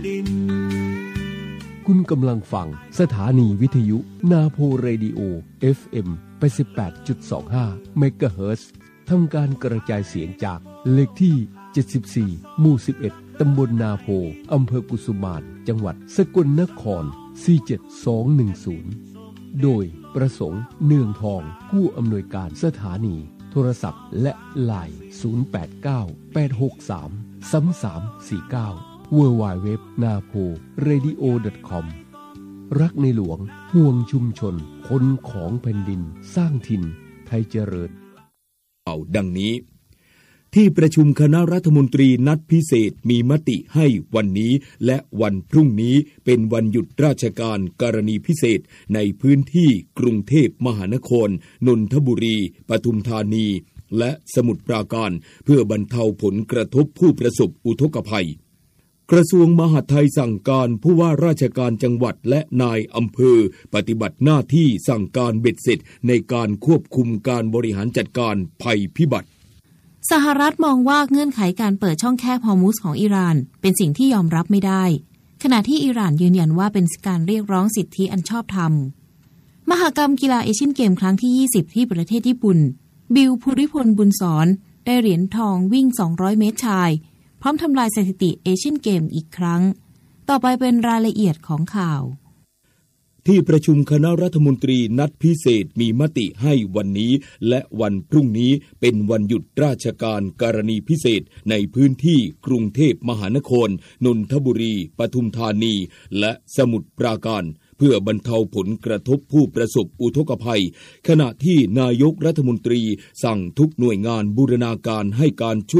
ดินคุณกำลังฟังสถานีวิทยุนาโพเรดิโอ FM 88.25 เมกะเฮิรตซ์ทำการกระจายเสียงจากเลขที่74หมู่11ตำบลนาโพอำเภอกุสุมานจังหวัดสกลนคร47210โดยประสงค์เนืองทองผู้อำนวยการสถานีโทรศัพท์และไลน์0898633349 www.naporadio.com รักในหลวงห่วงชุมชนคนของแผ่นดินสร้างถิ่นไทยเจริญเอาดังนี้ที่ประชุมคณะรัฐมนตรีนัดพิเศษมีมติให้วันนี้และวันพรุ่งนี้เป็นวันหยุดราชการกรณีพิเศษในพื้นที่กรุงเทพมหานครนนทบุรีปทุมธานีและสมุทรปราการเพื่อบรรเทาผลกระทบผู้ประสบอุทกภัยกระทรวงมหาดไทยสั่งการผู้ว่าราชการจังหวัดและนายอำเภอปฏิบัติหน้าที่สั่งการเบ็ดเสร็จในการควบคุมการบริหารจัดการภัยพิบัติสหรัฐมองว่าเงื่อนไขการเปิดช่องแคบฮอร์มุซของอิหร่านเป็นสิ่งที่ยอมรับไม่ได้ขณะที่อิหร่านยืนยันว่าเป็นการเรียกร้องสิทธิอันชอบธรรมมหกรรมกีฬาเอเชียนเกมครั้งที่20ที่ประเทศญี่ปุ่นบิลภูริพลบุญสอนได้เหรียญทองวิ่ง200เมตรชายพร้อมทำลายสถิติเอเชียนเกมอีกครั้งต่อไปเป็นรายละเอียดของข่าวที่ประชุมคณะรัฐมนตรีนัดพิเศษมีมติให้วันนี้และวันพรุ่งนี้เป็นวันหยุดราชการกรณีพิเศษในพื้นที่กรุงเทพมหานครนนทบุรีปทุมธานีและสมุทรปราการเพื่อบรรเทาผลกระทบผู้ประสบอุทกภัยขณะที่นายกรัฐมนตรีสั่งทุกหน่วยงานบูรณาการให้การช่วย